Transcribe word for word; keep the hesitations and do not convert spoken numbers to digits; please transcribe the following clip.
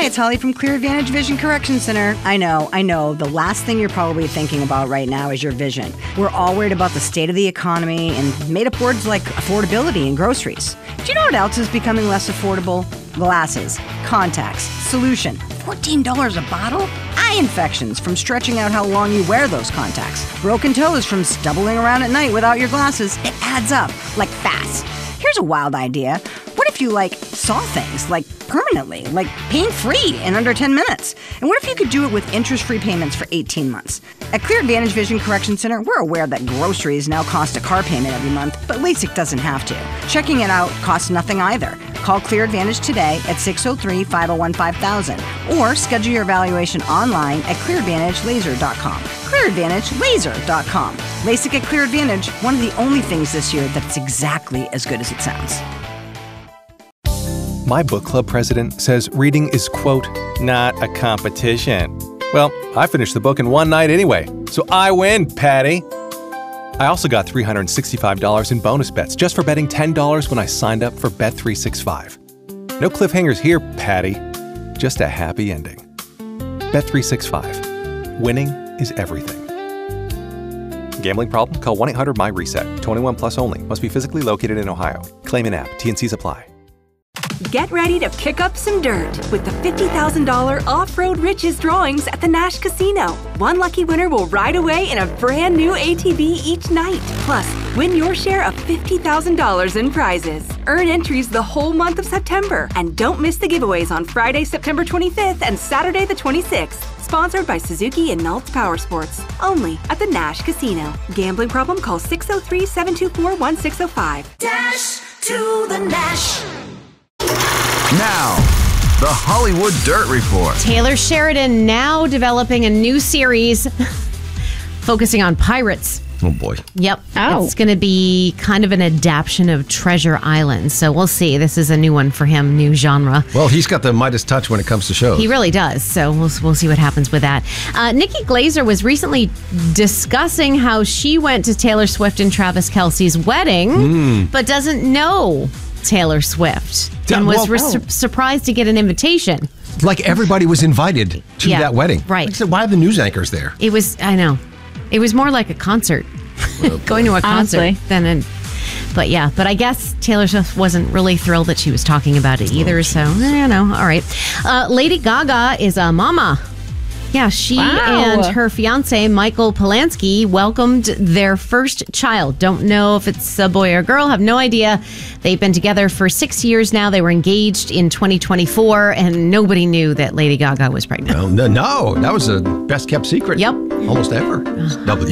Hi, it's Holly from Clear Advantage Vision Correction Center. I know, I know, the last thing you're probably thinking about right now is your vision. We're all worried about the state of the economy and made up words like affordability and groceries. Do you know what else is becoming less affordable? Glasses, contacts, solution. fourteen dollars a bottle? Eye infections from stretching out how long you wear those contacts. Broken toes from stumbling around at night without your glasses. It adds up, like fast. Here's a wild idea. What if you, like, saw things, like, permanently, like pain-free in under ten minutes? And what if you could do it with interest-free payments for eighteen months? At Clear Advantage Vision Correction Center, we're aware that groceries now cost a car payment every month, but LASIK doesn't have to. Checking it out costs nothing either. Call Clear Advantage today at six oh three, five oh one, five thousand or schedule your evaluation online at clear advantage laser dot com. clear advantage laser dot com. LASIK at Clear Advantage, one of the only things this year that's exactly as good as it sounds. My book club president says reading is, quote, not a competition. Well, I finished the book in one night anyway, so I win, Patty. I also got three hundred sixty-five dollars in bonus bets just for betting ten dollars when I signed up for Bet three sixty-five. No cliffhangers here, Patty. Just a happy ending. Bet three sixty-five. Winning is everything. Gambling problem? Call one eight hundred my reset. twenty-one plus only. Must be physically located in Ohio. Claim in app. T N Cs apply. Get ready to kick up some dirt with the fifty thousand dollars Off-Road Riches drawings at the Nash Casino. One lucky winner will ride away in a brand new A T V each night. Plus, win your share of fifty thousand dollars in prizes. Earn entries the whole month of September. And don't miss the giveaways on Friday, September twenty-fifth and Saturday the twenty-sixth. Sponsored by Suzuki and Naltz Power Sports. Only at the Nash Casino. Gambling problem? Call six oh three, seven two four, one six oh five. Dash to the Nash. Now, the Hollywood Dirt Report. Taylor Sheridan now developing a new series focusing on pirates. Oh, boy. Yep. Oh. It's going to be kind of an adaptation of Treasure Island. So we'll see. This is a new one for him, new genre. Well, he's got the Midas touch when it comes to shows. He really does. So we'll, we'll see what happens with that. Uh, Nikki Glaser was recently discussing how she went to Taylor Swift and Travis Kelce's wedding, Mm. but doesn't know Taylor Swift. And was Well, re- oh. su- surprised to get an invitation. Like everybody was invited to Yeah, that wedding. right. Like I said, why are the news anchors there? It was, I know, it was more like a concert, Oh, going to a concert Honestly. than an. But yeah, but I guess Taylor Swift wasn't really thrilled that she was talking about it either. So, eh, you know, all right. Uh, Lady Gaga is a mama. Yeah, she Wow. and her fiance, Michael Polanski, welcomed their first child. Don't know if it's a boy or a girl, have no idea. They've been together for six years now. They were engaged in twenty twenty-four, and nobody knew that Lady Gaga was pregnant. No, no, no, that was a best kept secret. Yep. Almost ever. W